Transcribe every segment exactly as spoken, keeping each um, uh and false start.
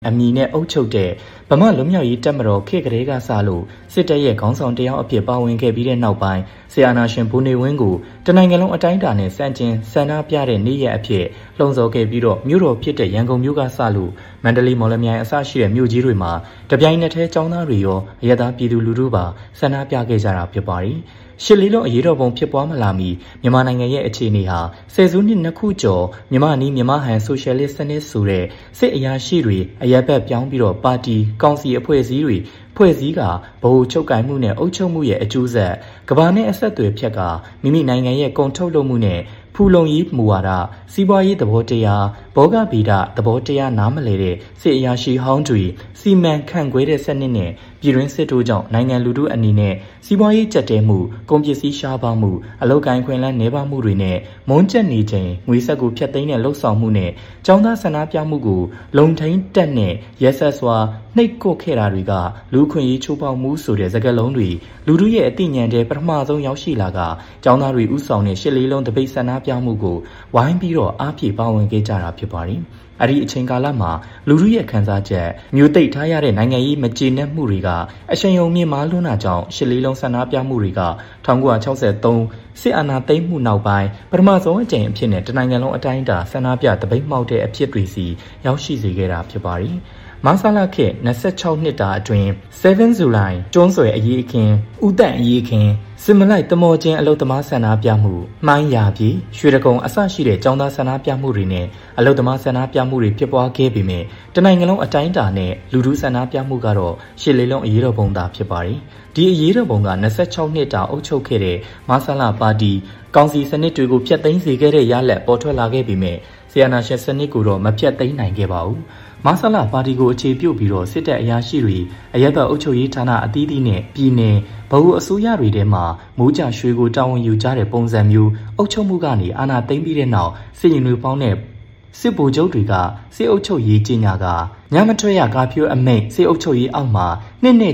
အမည်နဲ့အုပ်ချုပ်တဲ့ဗမာလူမျိုးရေးတပ်မတော်ခေတ်ကလေးကစားလို့စစ်တပ်ရဲ့ခေါင်းဆောင်တရားအဖြစ်ပါဝင်ခဲ့ပြီးတဲ့နောက်ပိုင်းဆီယနာရှင်ဘူနေဝင်းကိုတနိုင်ငံလုံးအတိုင်းအတာနဲ့စန့်ကျင်ဆန္ဒပြတဲ့နေ့ရက်အဖြစ်လှုံ့ဆော်ခဲ့ပြီးတော့မြို့တော်ဖြစ်တဲ့ရန်ကုန်မြို့ကစလို့မန္တလေးမော်လမြိုင်အစရှိတဲ့မြို့ကြီးတွေမှာတပြိုင်နက်တည်းចောင်းသားတွေရောအရသာပြည်သူလူထုပါဆန္ဒပြခဲ့ကြတာဖြစ်ပါတယ်ရှစ်လေးလုံးအရေးတော်ပုံဖြစ်ပွားမလာမီမြန်မာနိုင်ငံရဲ့အခြေအနေဟာဆယ်စုနှစ်နှစ်ခုကျော်မြန်မာနီးမြန်မာဟန်ဆိုရှယ်လစ်စနစ်ဆိုတဲ့စစ်အရာရှိတွေအရက်ဘက်ပြောင်းပြီးတော့ပါတီကောင်စီအဖွဲ့အစည်းတွေဖွဲ့စည်းကဗဟိုချုပ်ကိုင်မှုနဲ့အုပ်ချုပ်မှုရဲ့အကျိုးဆက်ကဘာနဲ့အဆက်အသွယ်ဖြက်ကမိမိနိုင်ငံရဲ့ကုန်ထုတ်လုပ်မှုနဲ့ဖူလုံရေးမူဝါဒစီးပွားရေးသဘောတရားဘောဂဗီဒသဘောတရားနားမလည်တဲ့စစ်အရာရှိဟောင်းတွေစီမံခန့်ခွဲတဲ့စနစ်နဲ့ပြည်တွင်းစစ်တို့ကြောင့်နိုင်ငံလူထုအနေနဲ့စီးပွားရေးကျပ်တဲမှုကုန်ပစ္စည်းရှားပါမှုအလုပ်ကိုင်ခွင့်လန်းနေပါမှုတွေနဲ့မုန်းကျက်နေခြင်းငွေဆက်ကိုဖျက်သိမ်းတဲ့လှုပ်ဆောင်မှုနဲ့ចောင်းသားဆန္ဒပြမှုကိုလုံထိန်တက်နဲ့ရက်ဆက်စွာနှိပ်ကွပ်ခဲ့တာတွေကလူခွင့်ရေးချိုးဖောက်မှုဆိုတဲ့စကားလုံးတွေလူထုရဲ့အသိဉာဏ်တဲ့ပထမဆုံးရောက်ရှိလာကចောင်းသားတွေဥဆောင်တဲ့ရှစ်လေးလုံးတပိတ်ဆန္ဒပြမှုကိုဝိုင်းပြီးတော့အားဖြည့်ပါဝင်ခဲ့ကြတာဖြစ်ပါတယ်။အဲ့ဒီအချိန်ကာလမှာလူထုရဲ့ခံစားချက်မျိုးသိပ်ထားရတဲ့နိုင်ငံရေးမကျေနပ်မှုတွေကအရှိန်အဟုန်မြင့်မားလွန်းတာကြောင့်ရှစ်လေးလုံးဆန္ဒပြမှုတွေက၁၉၆၃စစ်အာဏာသိမ်းမှုနောက်ပိုင်းပထမဆုံးအကြိမ်အဖြစ်နဲ့တနိုင်ငံလုံးအတိုင်းအတာဆန္ဒပြတပိတ်မှောက်တဲ့အဖြစ်တွေစီရောက်ရှိစေခဲ့တာဖြစ်ပါတယ်။မဆလာခေတ်၂၆နှစ်တာအတွင်း7ဇူလိုင်ကျွန်းဆွယ်အရေးအခင်းဥတန့်အရေးအခင်းစစ်မလိုက်တမောချင်းအလုတ်သမားဆန္ဒပြမှုမှိုင်းရာပြည်ရွှေတကုံအစရှိတဲ့ចောင်းသားဆန္ဒပြမှုတွေနဲ့အလုတ်သမားဆန္ဒပြမှုတွေဖြစ်ပွားခဲ့ပေမဲ့တနိုင်ငံလုံးအတိုင်းအတာနဲ့လူထုဆန္ဒပြမှုကတော့ရှစ်လေးလုံးအရေးတော်ပုံသာဖြစ်ပါတယ်ဒီအရေးတော်ပုံက၂၆နှစ်တာအုပ်ချုပ်ခဲ့တဲ့မဆလာပါတီကောင်စီစနစ်တွေကိုဖျက်သိမ်းစေခဲ့တဲ့ရလဒ်ပေါ်ထွက်လာခဲ့ပေမဲ့ဆီယနာရှင်စနစ်ကိုတော့မဖျက်သိမ်းနိုင်ခဲ့ပါဘူးမဆလာပါတီကိုအခြေပြုပြီးတော့စစ်တပ်အရာရှိတွေအရက်ဘက်အုပ်ချုပ်ရေးဌာနအသီးသီးနဲ့ပြည်နယ်ဗဟိုအစိုးရတွေထဲမှာမိုးကြရွှေကိုတာဝန်ယူကြတဲ့ပုံစံမျိုးအုပ်ချုပ်မှုကနေအာဏာသိမ်းပြီးတဲ့နောက်စစ်ရင်တွေပေါင်းတဲ့စစ်ဗိုလ်ချုပ်တွေကစစ်အုပ်ချုပ်ရေးကြီးညာကညမထွက်ရကာဖြိုးအမိန့်စစ်အုပ်ချုပ်ရေးအောက်မှာနှစ်နှစ်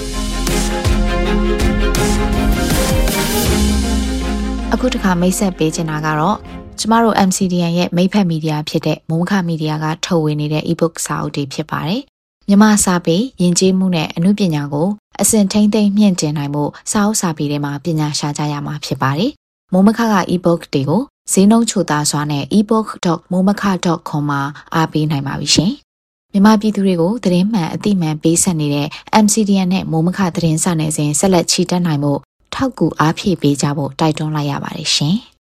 အခုတခါမိတ်ဆက်ပေးချင်တာကတော့ကျမတို့ M C D N ရဲ့မိတ်ဖက်မီဒီယာဖြစ်တဲ့မိုးခမီဒီယာကထုတ်ဝေနေတဲ့ e-book စာအုပ်တွေဖြစ်ပါတယ်။မြန်မာစာပေယဉ်ကျေးမှုနဲ့အမှုပညာကိုအစဉ်ထိန်းသိမ်းမြင့်တင်နိုင်မှုစာအုပ်စာပေတွေမှာပညာရှာကြရမှာဖြစ်ပါတယ်။မိုးမခက e-book တွေကိုဈေးနှုန်းချိုသားစွာနဲ့ e book dot momaka dot com မှာအားပေးနိုင်ပါပြီရှင်။မြန်မာပြည်သူတွေကိုသတင်းမှန်အသိမှန်ပေးဆက်နေတဲ့ M C D N နဲ့မိုးမခသတင်းစာနယ်စဉ်ဆက်လက်ချီတက်နိုင်မှုထောက်ကူအားဖြည့်ပေးကြဖို့တိုက်တွန်းလိုက်ရပါတယ်ရှင်။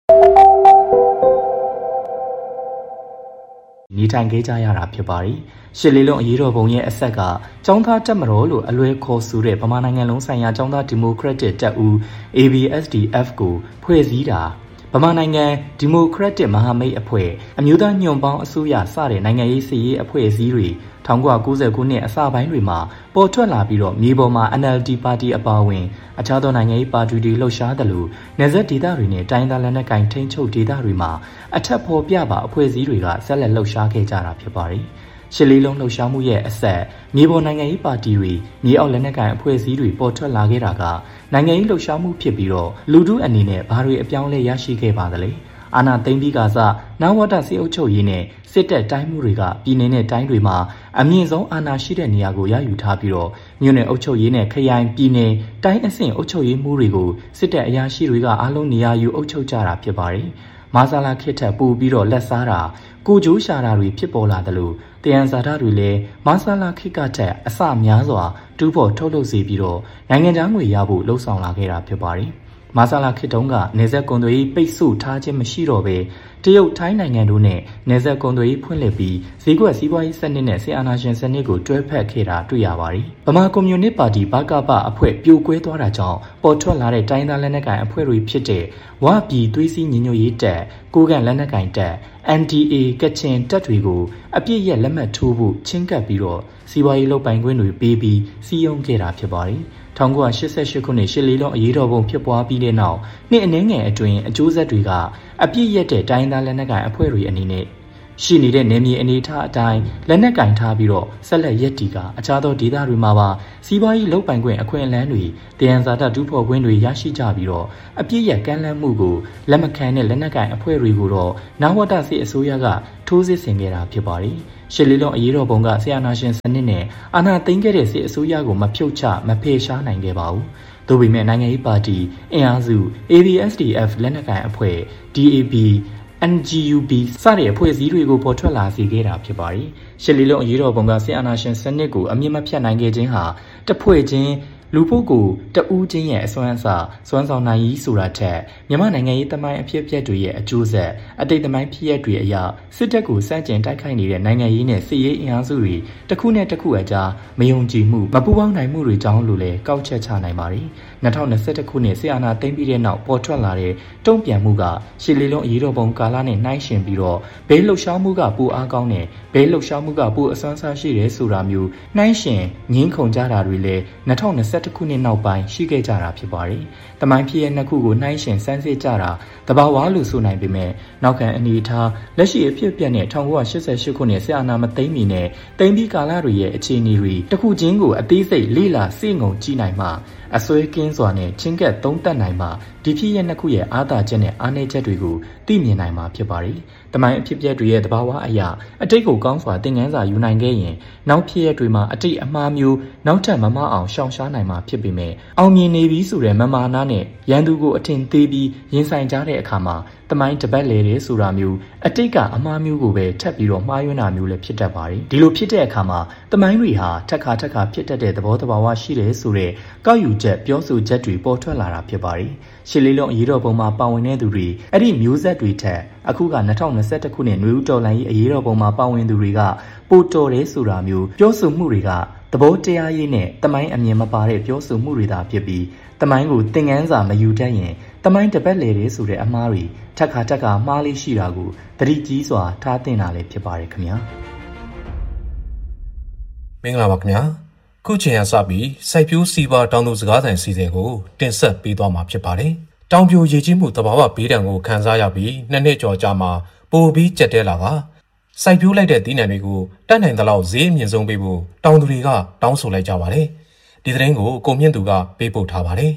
နေထိုင်ခဲ့ကြရတာဖြစ်ပါတယ်။ရှစ်လေးလုံးအရေးတော်ပုံရဲ့အဆက်ကចောင်းသားတက်မတော်လို့အလွဲခေါ်ဆိုတဲ့ဗမာနိုင်ငံလုံးဆိုင်ရာចောင်းသားဒီမိုကရက်တစ်တပ်ဦး A B S D F ကိုဖွဲ့စည်းတာဗမာနိုင်ငံဒီမိုကရက်တစ်မဟာမိတ်အဖွဲ့အမျိုးသားညွန့်ပေါင်းအစိုးရစတဲ့နိုင်ငံရေးစီရေးအဖွဲ့အစည်းတွေ၁၉၉၀ခုနှစ်အစပိုင်းတွေမှာပေါ်ထွက်လာပြီးတော့မြေပေါ်မှာ N L D ပါတီအပါအဝင်အခြားသောနိုင်ငံရေးပါတီတွေလှုပ်ရှားတယ်လို့နယ်စပ်ဒေသတွေနဲ့တိုင်းဒေသလက်နက်ကိုင်ထိန်းချုပ်ဒေသတွေမှာအထက်ဖော်ပြပါအဖွဲ့အစည်းတွေကဆက်လက်လှုပ်ရှားခဲ့ကြတာဖြစ်ပါတယ်။ရှစ်လေးလုံးလှုပ်ရှားမှုရဲ့အဆက်မြေပေါ်နိုင်ငံရေးပါတီတွေမြေအောက်လက်နက်ကိုင်အဖွဲ့အစည်းတွေပေါ်ထွက်လာခဲ့တာကနိုင်ငံရေးလှုပ်ရှားမှုဖြစ်ပြီးတော့လူထုအနေနဲ့ဘာတွေအပြောင်းလဲရရှိခဲ့ပါသလဲ။အာဏာသိမ်းပြီးကစားနဝတစစ်အုပ်ချုပ်ရေးနဲ့စစ်တပ်တိုင်းမှုတွေကပြည်내နဲ့တိုင်းတွေမှာအမြင့်ဆုံးအာဏာရှိတဲ့နေရာကိုရယူထားပြီးတော့မြို့နယ်အုပ်ချုပ်ရေးနဲ့ခရိုင်ပြည်နယ်တိုင်းအဆင့်အုပ်ချုပ်ရေးမှုတွေကိုစစ်တပ်အရာရှိတွေကအားလုံးနေရာယူအုပ်ချုပ်ကြတာဖြစ်ပါတယ်။မာဆာလာခေတ်ထက်ပိုပြီးတော့လက်စားတာကိုကြိုးရှာတာတွေဖြစ်ပေါ်လာတယ်လို့တယံဇာတာတွေလည်းမာဆာလာခေတ်ကထက်အဆများစွာတူးဖော်ထုတ်လုပ်စေပြီးတော့နိုင်ငံခြားငွေရဖို့လှုံ့ဆော်လာခဲ့တာဖြစ်ပါတယ်။မာဆာလာခေတ်တုန်းကနေဆက်ကွန်သွေးပိတ်ဆို့ထားခြင်းမရှိတော့ပဲတရုတ်ထိုင်းနိုင်ငံတို့နဲ့နေဆက်ကွန်သွေးဖွင့်လှစ်ပြီးဈေးကွက်စီးပွားရေးစနစ်နဲ့ဆီအာနာရှင်စနစ်ကိုတွဲဖက်ခဲ့တာတွေ့ရပါတယ်။ဗမာကွန်မြူနစ်ပါတီဘကပအဖွဲ့ပြိုကွဲသွားတာကြောင့်ပေါ်ထွက်လာတဲ့တိုင်းသားလက်နက်ကိုင်အဖွဲ့တွေဖြစ်တဲ့ဝပြည်သွေးစည်းညီညွတ်ရေးတပ်ကိုကန့်လက်နက်ကိုင်တပ် N D A ကချင်တပ်တွေကိုအပြည့်ရဲ့လက်မှတ်ထိုးဖို့ချင်းကပ်ပြီးတော့စီးပွားရေးလုပ်ပိုင်ခွင့်တွေပေးပြီးစီးရုံးခဲ့တာဖြစ်ပါတယ်။၁၉၈၈ခုနှစ်ရှစ်လေးလုံးအရေးတော်ပုံဖြစ်ပွားပြီးတဲ့နောက်နှစ်အနည်းငယ်အတွင်းအကျိုးဆက်တွေကအပြည့်ရတဲ့တိုင်းသားလက်နက်ကိုင်အဖွဲ့တွေအနေနဲ့ရှိနေတဲ့နေမြေအနေထားအတိုင်းလက်နက်ကင်ထားပြီးတော့ဆက်လက်ရက်တီကအခြားသောဒေသတွေမှာပါစီးပွားရေးလုပ်ပိုင်ခွင့်အခွင့်အလမ်းတွေတယံဇာတတူးဖော်ခွင့်တွေရရှိကြပြီးတော့အပြည့်ရကမ်းလှမ်းမှုကိုလက်မခံတဲ့လက်နက်ကင်အဖွဲ့တွေကိုတော့နဝတစစ်အစိုးရကထိုးစစ်ဆင်ခဲ့တာဖြစ်ပါတယ်ရှစ်လေးလုံးအရေးတော်ပုံကဆရာနာရှင်စနစ်နဲ့အာဏာသိမ်းခဲ့တဲ့စစ်အစိုးရကိုမဖြုတ်ချမဖယ်ရှားနိုင်ခဲ့ပါဘူး။သို့ပေမဲ့နိုင်ငံရေးပါတီအင်အားစု A B S D F လက်နက်ကိုင်အဖွဲ့ D A B N G U B စတဲ့အဖွဲ့အစည်းတွေကိုပေါ်ထွက်လာစေခဲ့တာဖြစ်ပါတယ်။ရှစ်လေးလုံးအရေးတော်ပုံကဆရာနာရှင်စနစ်ကိုအမြင့်မဖြတ်နိုင်ခဲ့ခြင်းဟာတစ်ဖွဲ့ချင်းလူပုဂ္ဂိုလ်တဦးချင်းရဲ့အစွမ်းအစစွမ်းဆောင်နိုင်ရေးဆိုတာထက်မြန်မာနိုင်ငံရေးတမိုင်းအဖြစ်အပျက်တွေရဲ့အကျိုးဆက်အတိတ်တမိုင်းဖြစ်ရပ်တွေအရစစ်တပ်ကိုစန့်ကျင်တိုက်ခိုက်နေတဲ့နိုင်ငံရေးနဲ့စစ်ရေးအင်အားစုတွေတစ်ခုနဲ့တစ်ခုအကြားမယုံကြည်မှုမပူးပေါင်းနိုင်မှုတွေကြောင့်လို့လည်းကောက်ချက်ချနိုင်ပါတယ်။၂၀၂၁ခုနှစ်ဆီအာနာသိမ်းပြီးတဲ့နောက်ပေါ်ထွက်လာတဲ့တုံ့ပြန်မှုကရှစ်လေးလုံးအရေးတော်ပုံကာလနဲ့နှိုင်းယှဉ်ပြီးတော့ဘေးလှုပ်ရှားမှုကပိုအားကောင်းတဲ့ဘေးလှုပ်ရှားမှုကပိုအစွမ်းစားရှိတယ်ဆိုတာမျိုးနှိုင်းယှဉ်ငင်းခုန်ကြတာတွေလည်း၂၀၂၁ခုနှစ်နောက်ပိုင်းရှိခဲ့ကြတာဖြစ်ပါတယ်။တမိုင်းဖြစ်ရဲ့နှစ်ခုကိုနှိုင်းယှဉ်စမ်းစစ်ကြတာတဘာဝလို့ဆိုနိုင်ပေမဲ့နောက်ခံအနေအထားလက်ရှိအဖြစ်အပျက်နဲ့၁၉၈၈ခုနှစ်ဆီအာနာမသိမ်းမီနဲ့သိမ်းပြီးကာလတွေရဲ့အခြေအနေတွေတစ်ခုချင်းကိုအသေးစိတ်လေ့လာစိတ်ငုံကြည့်နိုင်မှအစွဲကင်းစွာနဲ့ချင်းကပ်သုံးသပ်နိုင်မှဒီဖြစ်ရဲ့နှစ်ခုရဲ့အားသာချက်နဲ့အားနည်းချက်တွေကိုသိမြင်နိုင်မှာဖြစ်ပါတယ်။တမိုင်းအဖြစ်အပျက်တွေရဲ့သဘာဝအရာအတိတ်ကိုကောင်းစွာသင်ခန်းစာယူနိုင်ခဲ့ရင်နောက်ဖြစ်ရဲ့တွေမှာအတိတ်အမှားမျိုးနောက်ထပ်မမအောင်ရှောင်ရှားနိုင်မှာဖြစ်ပေမဲ့အောင်မြင်နေပြီဆိုတဲ့မမာနာနဲ့ရန်သူကိုအထင်သေးပြီးရင်ဆိုင်ကြတဲ့အခါမှာတမိုင်းတပတ်လေတယ်ဆိုတာမျိုးအတိတ်ကအမှားမျိုးကိုပဲထပ်ပြီးတော့မှားယွင်းတာမျိုးလည်းဖြစ်တတ်ပါတယ်။ဒီလိုဖြစ်တဲ့အခါမှာတမိုင်းတွေဟာထက်ခါထက်ခါဖြစ်တတ်တဲ့သဘောတဘာဝရှိတယ်ဆိုတဲ့ကောက်ယူချက်ပြောဆိုချက်တွေပေါ်ထွက်လာတာဖြစ်ပါတယ်။ရှစ်လေးလုံးအရေးတော်ပုံမှာပါဝင်တဲ့သူတွေအဲ့ဒီမျိုးဆက်တွေထက်အခုက၂၀၂၁ခုနှစ်နွေဦးတော်လှန်ရေးအရေးတော်ပုံမှာပါဝင်သူတွေကပိုတော်တယ်ဆိုတာမျိုးပြောဆိုမှုတွေကသဘောတရားရေးနဲ့တမိုင်းအမြင်မပါတဲ့ပြောဆိုမှုတွေသာဖြစ်ပြီးတမိုင်းကိုသင်ခန်းစာမယူတတ်ရင်တမိုင်းတပတ်လေတယ်ဆိုတဲ့အမှားတွေထက်ခါထက်ခါမှားလေးရှိတာကိုသတိကြီးစွာထားသင့်တာလည်းဖြစ်ပါတယ်ခင်ဗျာမင်္ဂလာပါခင်ဗျာခုချိန်ကစပြီးစိုက်ပျိုးစီးပွားတောင်သူစကားသံစီစဉ်ကိုတင်ဆက်ပေးသွားမှာဖြစ်ပါတယ်တောင်ပြိုရေကြီးမှုသဘာဝဘေးဒဏ်ကိုခံစားရပြီးနှစ်နှစ်ကျော်ကြာမှပိုပြီးကြက်တဲလာပါစိုက်ပျိုးလိုက်တဲ့သီးနှံတွေကိုတတ်နိုင်သလောက်ဈေးအမြင့်ဆုံးပေးဖို့တောင်သူတွေကတောင်းဆိုလိုက်ကြပါတယ်ဒီသတင်းကိုကိုမြင့်သူကပေးပို့ထားပါတယ်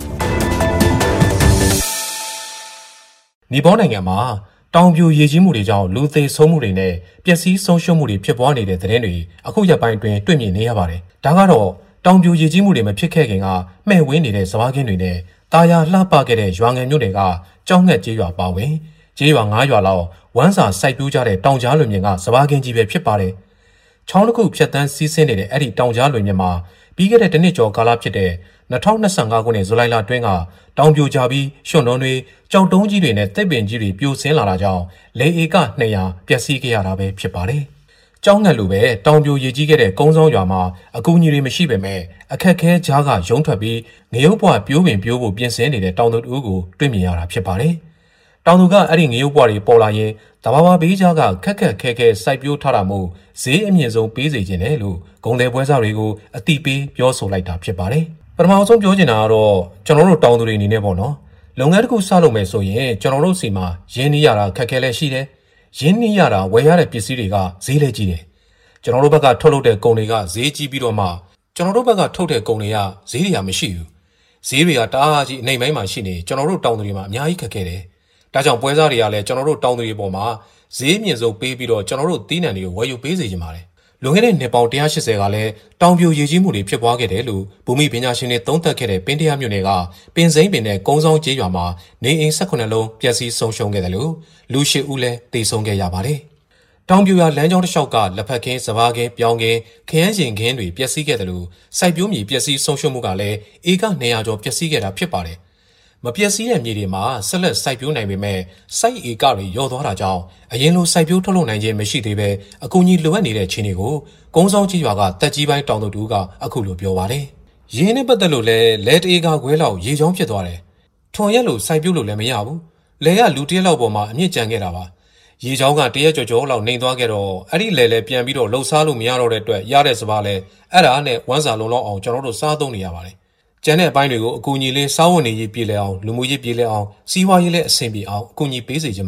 နီပေါနိုင်ငံမှာတောင်ပြိုရေကြီးမှုတွေကြောင့်လူသေဆုံးမှုတွေနဲ့ပျက်စီးဆုံးရှုံးမှုတွေဖြစ်ပွားနေတဲ့သတင်းတွေအခုရက်ပိုင်းအတွင်းတွေ့မြင်နေရပါတယ်ဒါကတော့တောင်ပြိုရေကြီးမှုတွေမဖြစ်ခဲ့ခင်ကမှဲ့ဝင်းနေတဲ့စဘာကင်းတွေနဲ့တာယာလှပခဲ့တဲ့ရွာငယ်မြို့တွေကကြောင်းငှက်ကျေးရွာပါဝင်ကျေးရွာ၅ရွာလောက်ဝမ်းစာစိုက်ပျိုးကြတဲ့တောင်ကြားလွင်ပြင်ကစဘာကင်းကြီးပဲဖြစ်ပါတယ်ချောင်းတစ်ခုဖြတ်တန်းစီးဆင်းနေတဲ့အဲ့ဒီတောင်ကြားလွင်ပြင်မှာပြီးခဲ့တဲ့တစ်နှစ်ကျော်ကာလဖြစ်တဲ့၂၀၂၅ခုနှစ်ဇူလိုင်လအတွင်းကတောင်ပြိုကျပြီးရွှွန်တုံးတွေကြောက်တုံးကြီးတွေနဲ့တစ်ပင်ကြီးတွေပြိုဆင်းလာတာကြောင့်လေဧက၂ရာပျက်စီးခဲ့ရတာပဲဖြစ်ပါတယ်။ကြောင်းငှက်လိုပဲတောင်ပြိုရေကြီးခဲ့တဲ့ကုန်းဆောင်ရွာမှာအကူအညီတွေမရှိပေမဲ့အခက်ခဲကြားကရုံးထွက်ပြီးငရုတ်ဘွားပြိုးပင်ပြိုးဖို့ပြင်ဆင်နေတဲ့တောင်သူတို့ကိုတွေ့မြင်ရတာဖြစ်ပါတယ်။တောင်သူကအဲ့ဒီငရုတ်ဘွားတွေပေါ်လာရင်တဘာဝဘေးကြားကခက်ခက်ခဲခဲစိုက်ပျိုးထားတာမို့ဈေးအမြင့်ဆုံးပေးစေခြင်းတယ်လို့ဂုံတယ်ပွဲစားတွေကိုအတိပေးပြောဆိုလိုက်တာဖြစ်ပါတယ်။ပထမဆုံးပြောချင်တာကတော့ကျွန်တော်တို့တောင်သူတွေအနေနဲ့ပေါ့နော်လုပ်ငန်းတစ်ခုစလုပ်မယ်ဆိုရင်ကျွန်တော်တို့စီမှာရင်းနှီးရတာခက်ခဲလဲရှိတယ်ရင်းနှီးရတာဝယ်ရတဲ့ပစ္စည်းတွေကဈေးလဲကြီးတယ်ကျွန်တော်တို့ဘက်ကထုတ်လုပ်တဲ့ကုန်တွေကဈေးကြီးပြီးတော့မှကျွန်တော်တို့ဘက်ကထုတ်တဲ့ကုန်တွေကဈေးတွေကမရှိဘူးဈေးတွေကတအားကြီးအနေပိုင်းမှာရှိနေကျွန်တော်တို့တောင်သူတွေမှာအများကြီးခက်ခဲတယ်ဒါကြောင့်ပွဲစားတွေကလည်းကျွန်တော်တို့တောင်သူတွေပေါ်မှာဈေးမြင့်ဆုံးပေးပြီးတော့ကျွန်တော်တို့သီးနှံတွေကိုဝယ်ယူပေးစေချင်ပါတယ်လွန်ခဲ့တဲ့နှစ်ပေါင်း၁၈၀ကလည်းတောင်ပြိုရေကြီးမှုတွေဖြစ်ပွားခဲ့တယ်လို့ဘူမိပညာရှင်တွေသုံးသပ်ခဲ့တဲ့ပင်တရားမြို့နယ်ကပင်စိမ့်ပင်နဲ့ကုန်းဆောင်ကျေးရွာမှာနေအိမ်၁၈လုံးပျက်စီးဆုံးရှုံးခဲ့တယ်လို့လူ၈ဦးလည်းသေဆုံးခဲ့ရပါတယ်။တောင်ပြိုရွာလမ်းကြောင်းတစ်လျှောက်ကလက်ဖက်ခင်းစဘာခင်းပြောင်းခင်းခရမ်းရင်ခင်းတွေပျက်စီးခဲ့တယ်လို့စိုက်ပျိုးမြေပျက်စီးဆုံးရှုံးမှုကလည်းဧက၂ရာကျော်ပျက်စီးခဲ့တာဖြစ်ပါတယ်။မပျက်စီးတဲ့မြေတွေမှာဆက်လက်စိုက်ပျိုးနိုင်ပေမဲ့စိုက်ဧကတွေလျော့သွားတာကြောင့်အရင်လိုစိုက်ပျိုးထုတ်လုပ်နိုင်ခြင်းမရှိသေးပဲအကူအညီလိုအပ်နေတဲ့ခြေတွေကိုကုန်းဆောင်ကြီးရွာကတက်ကြီးပိုင်းတောင်သူတို့ကအခုလိုပြောပါတယ်။ရင်းနဲ့ပတ်သက်လို့လဲလဲတဧကခွဲလောက်ရေချောင်းဖြစ်သွားတယ်။ထွန်ရက်လို့စိုက်ပျိုးလို့လည်းမရဘူး။လဲရလူတရက်လောက်ပေါ်မှာအမြင့်ကျန်ခဲ့တာပါ။ရေချောင်းကတရက်ကျော်ကျော်လောက်နှိမ်သွားခဲ့တော့အဲ့ဒီလဲလဲပြန်ပြီးတော့လှုပ်ရှားလို့မရတော့တဲ့အတွက်ရတဲ့စပါးလဲအဲ့ဒါနဲ့ဝမ်းစာလုံးလုံးအောင်ကျွန်တော်တို့စားသုံးနေရပါတယ်။ကျန်တဲ့အပိုင်းတွေကိုအကူအညီလေးစားဝတ်နေရေးပြည်လဲအောင်လူမှုရေးပြည်လဲအောင်စီးပွားရေးလည်းအဆင်ပြေအောင်အကူအညီပေးစေချင်ပါတယ်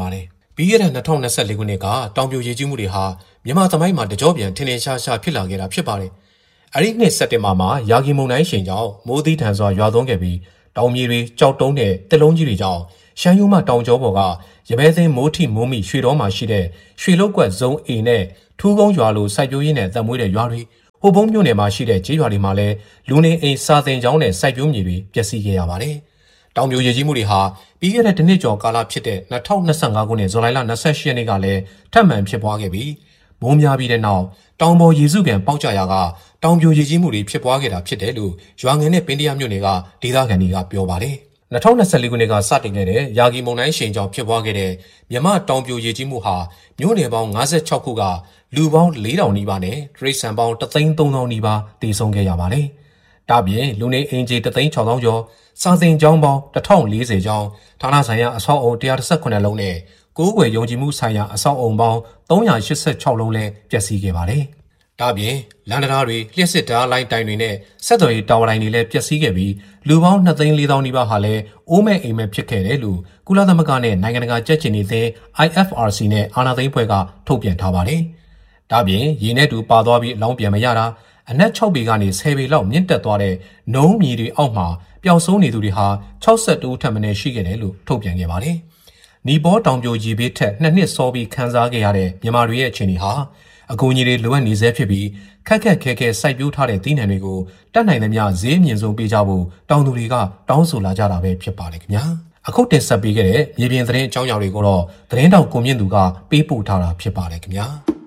ပြီးခဲ့တဲ့၂၀၂၄ခုနှစ်ကတောင်ပြိုရေကြီးမှုတွေဟာမြန်မာသမိုင်းမှာတကြောပြန်ထင်ထင်ရှားရှားဖြစ်လာခဲ့တာဖြစ်ပါတယ်။အဲဒီနှစ်စက်တင်ဘာမှာယာဂီမုန်တိုင်းရှင်ကြောင့်မိုးသီးထန်စွာရွာသွန်းခဲ့ပြီးတောင်မြေတွေကြောက်တုံးတဲ့တက်လုံးကြီးတွေကြောင့်ရှမ်းရိုးမှတောင်ကျောပေါ်ကရမဲသိန်းမိုးထိမိုးမိရွှေတော်မှာရှိတဲ့ရွှေလောက်ကွက်ဇုံ A နဲ့ထူးကုန်းရွာလိုစိုက်ပျိုးရေးနဲ့သက်မွေးတဲ့ရွာတွေဟိုဘုံမြို့နယ်မှာရှိတဲ့ကျေးရွာတွေမှာလည်းလူနေအိမ်စာသင်ကျောင်းနဲ့စိုက်ပျိုးမြေတွေပျက်စီးခဲ့ရပါတယ်။တောင်ပြိုရေကြီးမှုတွေဟာပြီးခဲ့တဲ့တစ်နှစ်ကျော်ကာလဖြစ်တဲ့၂၀၂၅ခုနှစ်ဇူလိုင်လ၂၈ရက်နေ့ကလည်းထပ်မံဖြစ်ပွားခဲ့ပြီးမိုးများပြီးတဲ့နောက်တောင်ပေါ်ရေစုကန်ပေါက်ကျရာကတောင်ပြိုရေကြီးမှုတွေဖြစ်ပွားခဲ့တာဖြစ်တယ်လို့ရွာငယ်နဲ့ပင်တရမြို့နယ်ကဒေသခံတွေကပြောပါတယ်။၂၀၂၄ခုနှစ်ကစတင်ခဲ့တဲ့ယာဂီမုန်တိုင်းရှင်ကြောင့်ဖြစ်ပွားခဲ့တဲ့မြမတောင်ပြိုရေကြီးမှုဟာမြို့နယ်ပေါင်း၅၆ခုကလူပေါင်း၄ထောင်နီးပါးနဲ့တရိတ်ဆန်ပေါင်းတစ်သိန်းသုံးသောင်းနီးပါးတည်ဆုံခဲ့ရပါတယ်။ဒါပြင်လူနေအိမ်ခြေတစ်သိန်းခြောက်သောင်းကျော်စာသင်ကျောင်းပေါင်းတစ်ထောင်လေးဆယ်ကျောင်းဌာနဆိုင်ရာအဆောက်အုံတစ်ရာတစ်ဆယ်ခုနှစ်လုံးနဲ့ကိုးကွယ်ယုံကြည်မှုဆိုင်ရာအဆောက်အုံပေါင်းသုံးရာရှစ်ဆယ်ခြောက်လုံးလည်းပျက်စီးခဲ့ပါတယ်။ဒါပြင်လမ်းတရားတွေလျှက်စစ်ဓာတ်လိုင်းတိုင်တွေနဲ့ဆက်သွယ်ရေးတာဝါတိုင်တွေလည်းပျက်စီးခဲ့ပြီးလူပေါင်းနှစ်သိန်းလေးသောင်းနီးပါးဟာလည်းအိုးမဲ့အိမ်မဲ့ဖြစ်ခဲ့တယ်လို့ကုလသမဂ္ဂနဲ့နိုင်ငံတကာကြက်ချင်နေတဲ့ I F R C နဲ့အာဏာသိမ်းဖွဲ့ကထုတ်ပြန်ထားပါတယ်။ဒါပြင်ရေနဲ့တူပါသွားပြီးအလောင်းပြန်မရတာအနက်၆ပေကနေဆယ်ပေလောက်မြင့်တက်သွားတဲ့နုံးမြေတွေအောက်မှာပျောက်ဆုံးနေသူတွေဟာ၆၁ဦးထက်မနည်းရှိခဲ့တယ်လို့ထုတ်ပြန်ခဲ့ပါတယ်။နီဘောတောင်ပြိုရေဘေးထက်နှစ်နှစ်စောပြီးခန်းစားခဲ့ရတဲ့မြန်မာတွေရဲ့အခြေအနေဟာအကူအညီတွေလိုအပ်နေဆဲဖြစ်ပြီးခက်ခက်ခဲခဲစိုက်ပျိုးထားတဲ့သီးနှံတွေကိုတတ်နိုင်သမျှဈေးမြင့်ဆုံးပေးကြဖို့တောင်သူတွေကတောင်းဆိုလာကြတာပဲဖြစ်ပါတယ်ခင်ဗျာအခုတင်ဆက်ပေးခဲ့တဲ့မြေပြင်သတင်းအကြောင်းအရာတွေကိုတော့သတင်းတောက်ကိုမြင့်သူကပေးပို့ထားတာဖြစ်ပါတယ်ခင်ဗျာ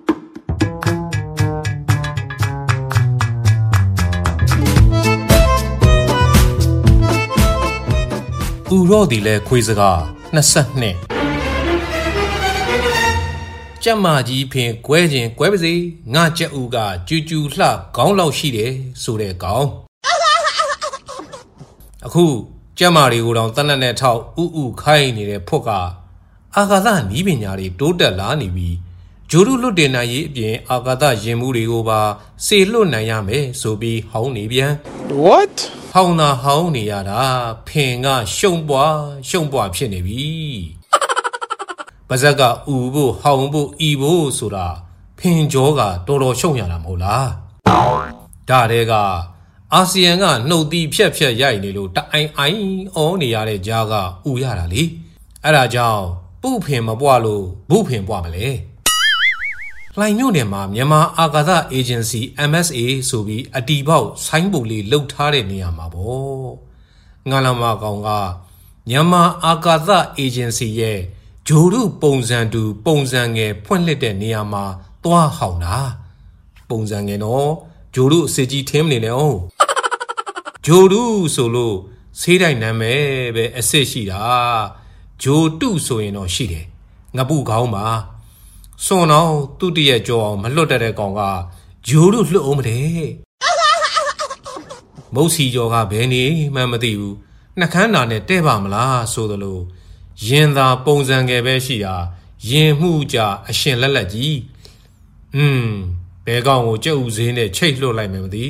ဥရောဒီလဲခွေးစကားနှစ်ဆက်နှစ်ကြက်မကြီးဖင်ကွဲခြင်းကွဲပါစေငါကြက်ဦးကကျူကျူလှခေါင်းလောက်ရှိတယ်ဆိုတဲ့ကောင်အခုကြက်မတွေကိုတောင်တနက်နဲ့ထောက်ဥဥခိုင်းနေတဲ့ဖွက်ကအာကာသနီးပညာတွေတိုးတက်လာနေပြီးဂျိုးရုလွတ်တင်နိုင်ရေးအပြင်အာကာသရင်မှုတွေကိုပါစေလွတ်နိုင်ရမယ်ဆိုပြီးဟောင်းနေပြန် What ဟောင်းသာဟောင်းနေရတာဖင်ကရှုံပွားရှုံပွားဖြစ်နေပြီပါဇက်ကဥဖို့ဟောင်းဖို့ဤဖို့ဆိုတာဖင်ကြောကတော်တော်ရှုံရတာမဟုတ်လားဒါတဲ့ကအာဆီယံကနှုတ်သီးဖြက်ဖြက်ရိုက်နေလို့တအိုင်အိုင်အောနေရတဲ့ကြားကဥရတာလေအဲ့ဒါကြောင့်ပုဖင်မပွားလို့ဘုဖင်ပွားမလဲလှိုင်မြို့နယ်မှာမြန်မာအာကာသအေဂျင်စီ M S A ဆိုပြီးအတီပေါက်ဆိုင်းပုတ်လေးလှုပ်ထားတဲ့နေရာမှာပေါ့ငါလာမကောင်ကမြန်မာအာကာသအေဂျင်စီရဲ့ဂျိုရုပုံစံတူပုံစံငယ်ဖွင့်လှစ်တဲ့နေရာမှာသွားဟောင်းတာပုံစံငယ်တော့ဂျိုရုအစစ်ကြီးထင်းမနေနဲ့အောင်ဂျိုရုဆိုလို့ဆေးတိုင်းနာမည်ပဲအစစ်ရှိတာဂျိုတုဆိုရင်တော့ရှိတယ်ငပုခေါင်းပါစွန်အောင်သူတရဲ့ကြောအောင်မလွတ်တတ်တဲ့ကောင်ကဂျိုရုလွတ်အောင်မတဲ့မုတ်စီကျော်ကဘယ်နေမှမသိဘူးနှကန်းနာနဲ့တဲ့ပါမလားဆိုသလိုရင်သာပုံစံငယ်ပဲရှိတာရင်မှုကြအရှင်လက်လက်ကြီးอืมဘဲကောင်ကိုကြက်ဥစင်းနဲ့ချိတ်လွတ်လိုက်မယ်မသိ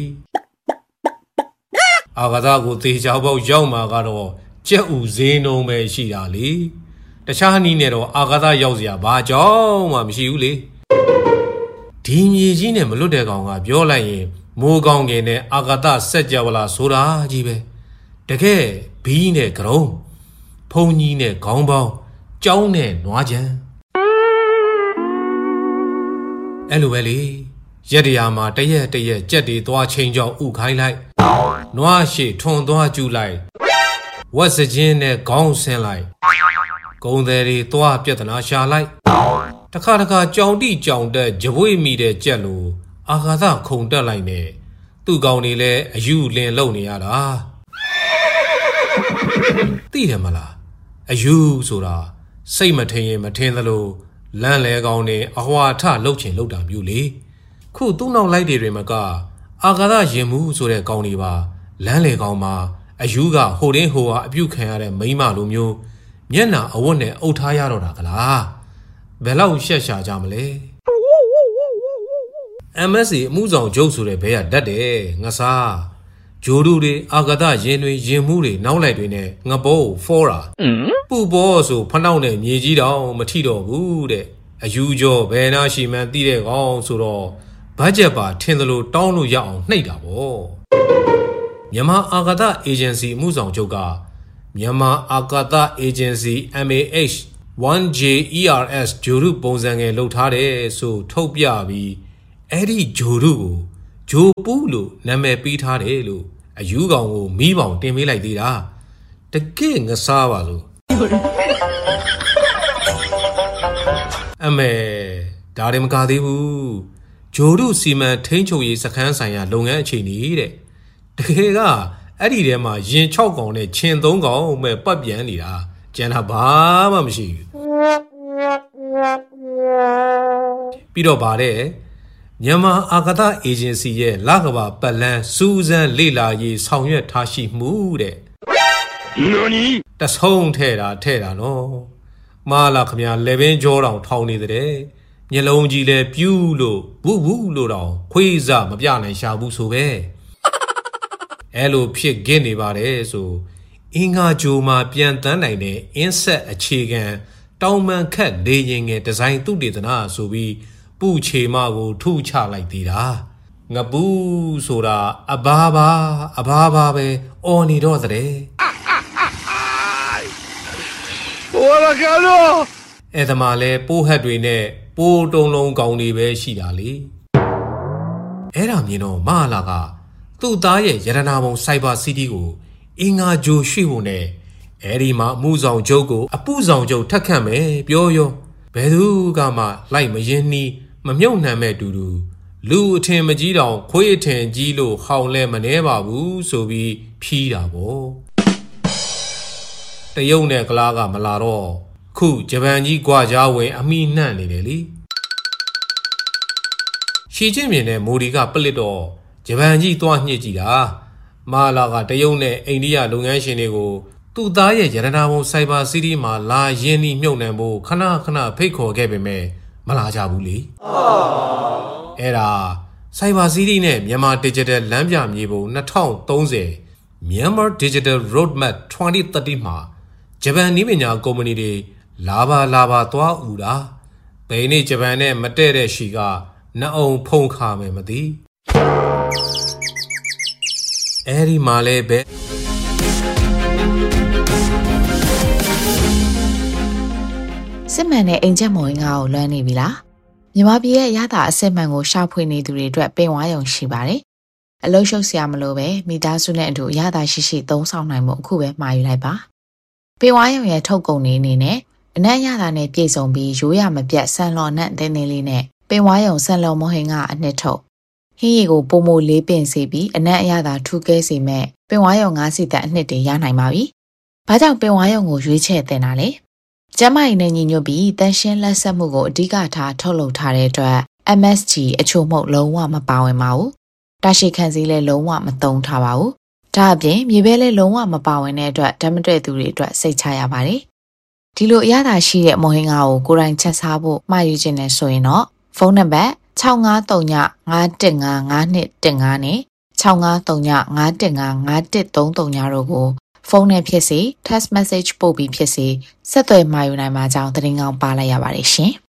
အာဂါသကိုသေချာပေါက်ရောက်မှာကတော့ကြက်ဥစင်းလုံးပဲရှိတာလေတခြားနည်းနဲ့တော့အာဂါသရောက်စရာဘာကြောင့်မှမရှိဘူးလေဒီမြေကြီးနဲ့မလွတ်တဲ့ကောင်ကပြောလိုက်ရင်မိုးကောင်းကင်နဲ့အာဂါသစက်ကြဝဠာဆိုတာကြီးပဲတကယ်ဘီးနဲ့ကရုံးဖုန်ကြီးနဲ့ခေါင်းပေါင်းကြောင်းနဲ့နွားချံအဲ့လိုပဲလေရက်တရာမှာတရက်တရက်ကြက်တွေသွားချင်းကြောင်းဥခိုင်းလိုက်နွားရှိထွန်သွားကျူလိုက်ဝက်စချင်းနဲ့ခေါင်းဆင်းလိုက်ဂုံတယ်တွေသွားပြဿနာရှာလိုက်တခါတခါကြောင်တိကြောင်တက်ကြပွေမိတဲ့ကြက်လိုအာဃာသခုန်တက်လိုက်နဲ့သူ့ကောင်တွေလည်းအယူလင်လုံနေရတာသိတယ်မလားအယူဆိုတာစိတ်မထင်ရင်မထင်သလိုလမ်းလေကောင်နဲ့အဟွာထလှုပ်ချင်လှုပ်တာမျိုးလေခုသူ့နောက်လိုက်တွေမှာကအာဃာသရင်မှုဆိုတဲ့ကောင်တွေပါလမ်းလေကောင်မှာအယူကဟိုတင်းဟိုဟာအပြုတ်ခံရတဲ့မိန်းမလိုမျိုးမျက်နှာအဝတ်နဲ့အုပ်ထားရတော့တာကလားဘယ်လောက်ရှက်ရှာကြမလဲ M S A အမှုဆောင်ချုပ်ဆိုတဲ့ဘဲကတတ်တယ်ငါစားဂျိုဒူတွေအာဂဒရင်တွေရင်မှုတွေနောက်လိုက်တွေနဲ့ငဘောဖောရာပူဘောဆိုဖနှောက်နဲ့မြေကြီးတောင်မထိတော့ဘူးတဲ့အယူကျော်ဘယ်နာရှိမှန်းသိတဲ့ကောင်ဆိုတော့ဘတ်ဂျက်ပါထင်သလိုတောင်းလို့ရအောင်နှိပ်တာပေါ့မြန်မာအာဂဒအေဂျင်စီအမှုဆောင်ချုပ်ကမြန်မာအာဂဒအေဂျင်စီ M A H one J E R S ဂျိုဒူပုံစံငယ်လုပ်ထားတယ်ဆိုထုတ်ပြပြီးအဲ့ဒီဂျိုဒူကိုဂျိုပူးလို့နာမည်ပေးထားတယ်လို့အယူကောင်ကိုမီးပေါင်တင်ပေးလိုက်သေးတာတကယ်ငစားပါလို့အမေဒါတွေမကသေးဘူးဂျိုဒုစီမံထိန်းချုပ်ရေးစခန်းဆိုင်ရာလုပ်ငန်းအခြေအနေတဲ့တကယ်ကအဲ့ဒီထဲမှာရင်၆កောင်နဲ့ခြင်၃កောင်မဲ့ပတ်ပြန်နေတာကျန်တာဘာမှမရှိဘူးပြီးတော့ဗါတဲ့မြန်မာအာဂဒအေဂျင်စီရဲ့လကဘာပတ်လန်းစူးစမ်းလေ့လာရေးဆောင်ရွက်ထားရှိမှုတဲ့တဆုံးထဲတာထဲတာနော်မာလာခမညာလေဘင်းကြောတောင်ထောင်နေတဲ့မျက်လုံးကြီးလဲပြူးလို့ဘူးဘူးလို့တောင်ခွေးစားမပြနိုင်ရှာဘူးဆိုပဲအဲ့လိုဖြစ်ဂစ်နေပါတယ်ဆိုအင်္ဂါဂျိုမှာပြန်တန်းနိုင်တဲ့အင်းဆက်အခြေခံတောင်မှန်ခတ်လေရင်ငယ်ဒီဇိုင်းသူတေသနာဆိုပြီးပူချေမကိုထုချလိုက်သေးတာငပူးဆိုတာအဘာဘာအဘာဘာပဲအော်နေတော့တဲ့ဟိုလာကလောအဲ့ဒါမှလဲပိုးဟက်တွေနဲ့ပိုးတုံလုံးကောင်းတွေပဲရှိတာလေအဲ့ဒါမြင်တော့မဟာလာကသူ့သားရဲ့ရတနာဘုံစိုက်ဘာစီးတီးကိုအင်္ဂါဂျိုရွှေ့ဖို့နဲ့အဲ့ဒီမှာအမှုဆောင်ချုပ်ကိုအပူဆောင်ချုပ်ထက်ခတ်မယ်ပြောရောဘယ်သူကမှလိုက်မရင်နှီးမမြုပ်နှံမဲ့တူတူလူအထင်မကြီးတောင်ခွေးအထင်ကြီးလို့ဟောင်းလဲမနှဲပါဘူးဆိုပြီးဖြီးတာပေါ့တရုတ်နဲ့ကလားကမလာတော့ခုဂျပန်ကြီးကြွားကြားဝင်အမိနှံ့နေတယ်လေရှီကျင့်မြင်တဲ့မိုဒီကပလစ်တော့ဂျပန်ကြီးသွားညှစ်ကြည့်တာမာလာကတရုတ်နဲ့အိန္ဒိယလုပ်ငန်းရှင်တွေကိုသူ့သားရဲ့ရတနာဘုံစိုက်ဘာစီးတီးမှာလာရင်းနှီးမြုပ်နှံဖို့ခဏခဏဖိတ်ခေါ်ခဲ့ပေမဲ့မလာကြဘူးလေအဲ့ဒါစိုက်ဘာစီးတီးနဲ့မြန်မာ Digital လမ်းပြမြေပုံ၂၀၃၀ Myanmar Digital Roadmap twenty thirty မှာဂျပန်နည်းပညာကုမ္ပဏီတွေလာပါလာပါသွားဥတာဘယ်နေ့ဂျပန်နဲ့မတည့်တဲ့ရှီကနှအုံဖုံခါမယ်မသိအဲ့ဒီမှာလဲပဲစစ်မှန်တဲ့အိမ်ချက်မော်ရင်ကိုလွှမ်းနေပြီလားမြန်မာပြည်ရဲ့ရတာအစစ်မှန်ကိုရှာဖွေနေသူတွေအတွက်ပင်ဝါရုံရှိပါတယ်အလုံးရှုပ်စရာမလိုပဲမိသားစုနဲ့အတူရတာရှိရှိသုံးဆောင်နိုင်မှုအခုပဲမှာယူလိုက်ပါပင်ဝါရုံရဲ့ထုတ်ကုန်တွေအနေနဲ့အနက်ရတာနဲ့ပြည့်စုံပြီးရိုးရမပြတ်ဆန်လော်နဲ့တင်းတင်းလေးနဲ့ပင်ဝါရုံဆန်လော်မဟင်ကအနှစ်ထုတ်ဟင်းရီကိုပုံမိုလေးပင်စေပြီးအနက်အရသာထူးကဲစေမဲ့ပင်ဝါရုံငါးစီတက်အနှစ်တွေရနိုင်ပါပြီ။ဘာကြောင့်ပင်ဝါရုံကိုရွေးချယ်တင်တာလဲ။ကျမကြီးနဲ့ညီညွတ်ပြီးတန်ရှင်းလက်ဆက်မှုကိုအဓိကထားထုတ်လုပ်ထားတဲ့အတွက် M S G အချို့မှုလုံးဝမပါဝင်ပါဘူး။တာရှိခံစည်းလည်းလုံးဝမသုံးထားပါဘူး။ဒါအပြင်မြေပဲလည်းလုံးဝမပါဝင်တဲ့အတွက်ဓာတ်မတွေ့သူတွေအတွက်စိတ်ချရပါတယ်။ဒီလိုအရသာရှိတဲ့မဟင်ကားကိုကိုယ်တိုင်ချက်စားဖို့မှာယူခြင်းနဲ့ဆိုရင်တော့ဖုန်းနံပါတ်၆၅၃ည၅၁၅၅၂၁၅နဲ့၆၅၃ည၅၁၅၅၁၃၃ညတို့ကိုဖုန်းနဲ့ဖြစ်စေ text message ပို့ပြီးဖြစ်စေဆက်သွယ်မှာယူနိုင်မှာကြောင်းသတင်းကောင်းပါလိုက်ရပါတယ်ရှင်။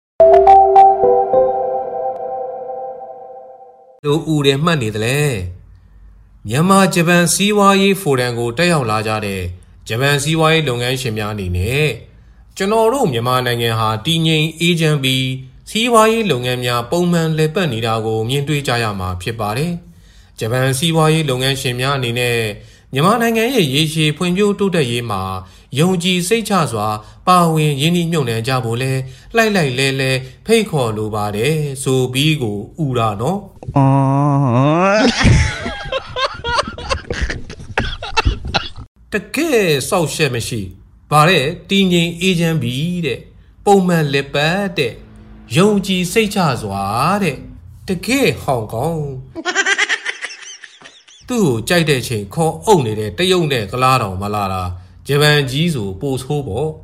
တို့ဦးတယ်မှတ်နေတယ်လေ။မြန်မာဂျပန်စီးပွားရေးဖိုရမ်ကိုတက်ရောက်လာကြတဲ့ဂျပန်စီးပွားရေးလုပ်ငန်းရှင်များအနေနဲ့ကျွန်တော်တို့မြန်မာနိုင်ငံဟာတည်ငြိမ်အေးချမ်းပြီးစီးပွားရေးလုပ်ငန်းများပုံမှန်လည်ပတ်နေတာကိုမြင်တွေ့ကြရမှာဖြစ်ပါတယ်။ဂျပန်စီးပွားရေးလုပ်ငန်းရှင်များအနေနဲ့မြန်မာနိုင်ငံရဲ့ရေရှည်ဖွံ့ဖြိုးတိုးတက်ရေးမှာယုံကြည်စိတ်ချစွာပါဝင်ရင်းနှီးမြှုပ်နှံကြဖို့လဲလိုက်လိုက်လဲလဲဖိတ်ခေါ်လိုပါတယ်ဆိုပြီးကိုဥတာနော်။အော်တကယ်စောက်ရှက်မရှိဗါတဲ့တင်းငိမ်အေးချမ်းပြီးတဲ့ပုံမှန်လက်ပတ်တဲ့ယုံကြည်စိတ်ချစွာတဲ့တကယ်ဟောင်ကောင်သူ့ကိုကြိုက်တဲ့ချိန်ခေါ်အုပ်နေတဲ့တရုတ်နဲ့ကလားတော်မလာတာဂျပန်ကြီးဆိုပိုဆိုးပေါ့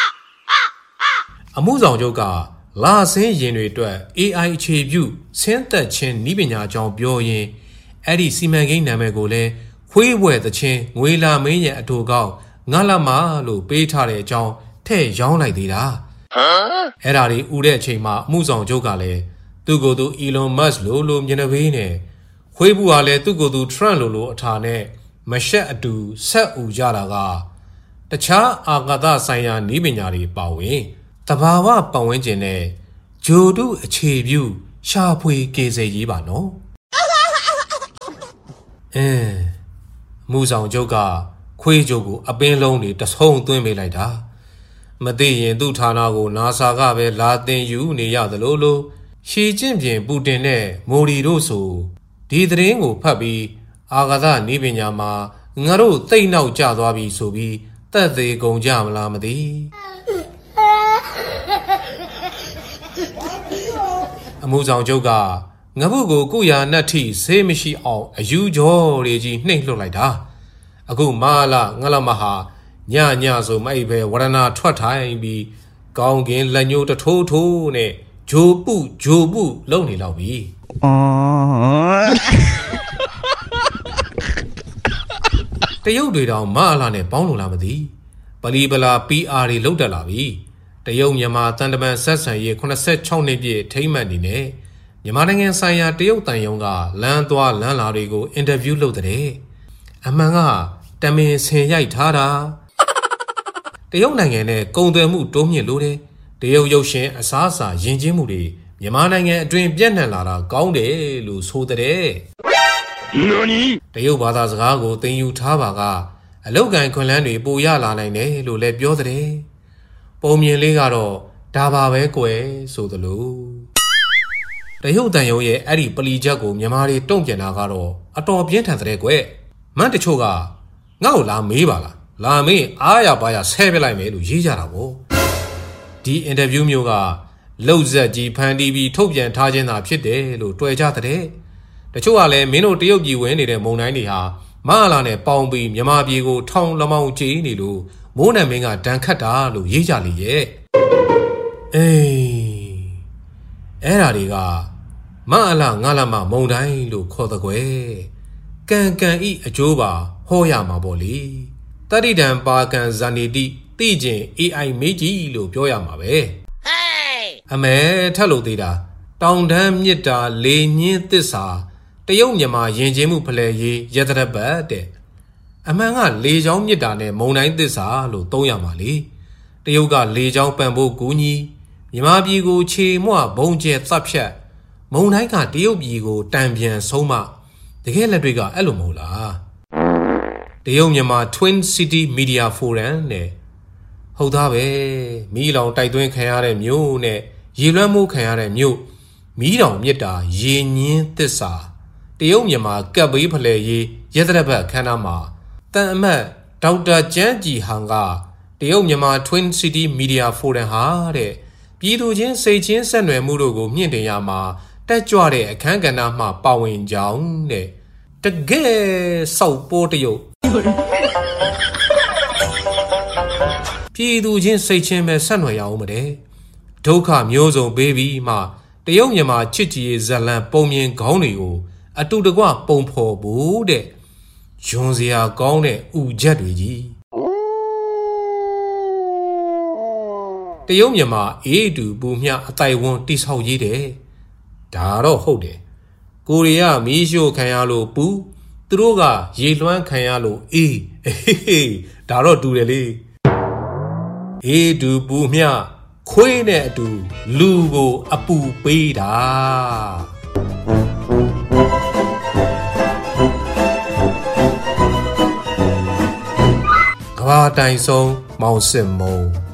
အမှုဆောင်ချုပ်ကလာဆင်းရင်တွေအတွက် A I အခြေပြုဆင်းသက်ခြင်းနည်းပညာအကြောင်းပြောရင်အဲ့ဒီစီမံကိန်းနာမည်ကိုလည်းခွေးဘွယ်သချင်းငွေလာမင်းရဲ့အတူကောက်ငါလာမလို့ပေးထားတဲ့အကြောင်းထဲ့ရောင်းလိုက်သေးတာအဲ့ဒါတွေဥတဲ့အချိန်မှာအမှုဆောင်ချုပ်ကလည်းသူ့ကိုယ်သူ Elon Musk လို့လို့မျက်နှာပေးနေခွေးဘူးကလည်းသူ့ကိုယ်သူ Trump လို့လို့အထာနဲ့မရှက်အတူဆက်ဥကြတာကတခြားအာကာသဆိုင်ရာနည်းပညာတွေပါဝင်တဘာဝပတ်ဝန်းကျင်နဲ့ဂျိုတုအခြေပြုရှာဖွေကေစေရေးပါနော်အင်းမူဆောင်ချုပ်ကခွေးကြိုကိုအပင်းလုံးတွေတဆုံသွင်းပေးလိုက်တာမသိရင်သူ့ဌာနကို NASA ကပဲလာတင်ယူနေရသလိုလိုရှီကျင့်ပြင်ပူတင်နဲ့မိုဒီတို့ဆိုဒီသတင်းကိုဖတ်ပြီးအာကာသနည်းပညာမှာငါတို့သိမ့်နောက်ကျသွားပြီဆိုပြီးတက်သေးကုန်ကြမလားမသိအမှုဆောင်ချုပ်ကငပုကိုကုရာနတ်ထိဆေးမရှိအောင်အယူကြောတွေကြီးနှိမ့်လွှတ်လိုက်တာအခုမာလာငလမဟာညညဆိုမိုက်ပဲဝရဏထွက်ထိုင်ပြီးကောင်းကင်လက်ညှိုးတထိုးထိုးနဲ့ဂျိုပုဂျိုပုလုံနေလောက်ပြီအော်တရုတ်တွေတောင်မာလာနဲ့ပေါင်းလို့လားမသိပလီပလာ ပီ အာ တွေလောက်တက်လာပြီတရုတ်မြန်မာတန်တမန်ဆက်ဆံရေးeighty-sixနှစ်ပြည့်ထိမ့်မှတ်နေနဲ့မြန်မာနိုင်ငံဆိုင်ရာတရုတ်တန်ယုံကလမ်းသွားလမ်းလာတွေကိုအင်တာဗျူးလုပ်တဲ့အမှန်ကတမင်ဆင်ရိုက်ထားတာတရုတ်နိုင်ငံနဲ့ကုန်သွယ်မှုတိုးမြင့်လို့တယ်တရုတ်ရုပ်ရှင်အစားအစာယဉ်ကျေးမှုတွေမြန်မာနိုင်ငံအတွင်းပြန့်နှံ့လာတာကောင်းတယ်လို့ဆိုတဲ့တရုတ်ဘာသာစကားကိုသင်ယူထားပါကအလောက်ကန်ခွန်လန်းတွေပိုရလာနိုင်တယ်လို့လည်းပြောတဲ့ပုံမြင်လေးကတော့ဒါပါပဲကွယ်ဆိုသလိုတရုတ်တန်ယုံရဲ့အဲ့ဒီပလီချက်ကိုမြန်မာတွေတုံ့ပြန်တာကတော့အတော်ပြင်းထန်တဲ့ကွယ်မန်းတချို့ကငါ့ကိုလာမေးပါလားလာမေးအားရပါရဆဲပြလိုက်မယ်လို့ရေးကြတာပေါ့ဒီအင်တာဗျူးမျိုးကလှုပ်ဆက်ကြီးဖန်တီးပြီးထုတ်ပြန်ထားခြင်းသာဖြစ်တယ်လို့တွေ့ကြတဲ့တချို့ကလည်းမင်းတို့တရုတ်ပြည်ဝင်နေတဲ့မုံတိုင်းတွေဟာမဟာလာနဲ့ပေါင်းပြီးမြန်မာပြည်ကိုထောင်လမောင်ကြီးနေလို့မိုးနံမင်းကတန်ခတ်တာလို့ရေးကြလေရဲ့အေးအဲ့ဓာတွေကမဟာလာငါလာမမုံတိုင်းလို့ခေါ်တဲ့ကွယ်ကံကံဤအကျိုးပါဟောရမှာပေါ့လေတတိတံပါကံဇာနေတိသိကျင် အေးအိုင် မေးကြီးလို့ပြောရမှာပဲအမဲထက်လို့သေးတာတောင်တန်းမြစ်တာလေညင်းသစ္စာတရုတ်မြန်မာယဉ်ကျေးမှုဖလှယ်ရေးရတရပတ်တဲ့အမှန်ကလေချောင်းမြစ်တာနဲ့မုံတိုင်းသစ္စာလို့သုံးရမှာလေတရုတ်ကလေချောင်းပံ့ပိုးကူညီမြန်မာပြည်ကိုခြေမွဘုံကျဲသတ်ဖြတ်မုံတိုင်းကတရုတ်ပြည်ကိုတံပြန်ဆုံးမတကယ်လက်တွေကအဲ့လိုမဟုတ်လားတရုတ်မြန်မာ Twin City Media Forum နဲ့ဟုတ်သားပဲမီးလောင်တိုက်သွင်းခံရတဲ့မြို့နဲ့ရေလွှမ်းမိုးခံရတဲ့မြို့မီးတောင်မြစ်တာရေညင်းသစ္စာတရုတ်မြန်မာကပ်ဘေးဖလှယ်ရေးရတရပတ်ခန်းနာမှာတန်အမတ်ဒေါက်တာကျန်းကြည်ဟန်ကတရုတ်မြန်မာ Twin City Media Forum ဟာတဲ့ပြည်သူချင်းစိတ်ချင်းဆက်နွယ်မှုတို့ကိုမြင့်တင်ရမှာတက်ကြွတဲ့အခမ်းကဏ္ဍမှပါဝင်ကြောင်းတဲ့တကယ်စောက်ပိုးတရုတ်ပြည်သူချင်းစိတ်ချင်းပဲဆက်နွယ်ရအောင်မတဲ့ဒုက္ခမျိုးစုံပေးပြီးမှတရုတ်မြန်မာချစ်ကြည်ရေးဇလံပုံမြင်ခေါင်းတွေကိုအတူတကွပုံဖော်ဖို့တဲ့ယွန်စရာကောင်းတဲ့ဥချက်တွေကြီးတရုတ်မြန်မာအေးတူပူမြအတိုင်ဝန်းတိဆောက်ရေးတယ်ဒါတော့ဟုတ်တယ်ကိုရီးယားမီးရှို့ခံရလို့ပူသူတို့ကရေလွှမ်းခံရလို့အေးအေးဒါတော့တူတယ်လေအေးတူပူမြခွေးနဲ့အတူလူကိုအပူပေးတာကဘာတိုင်ဆုံးမောင်စစ်မုံ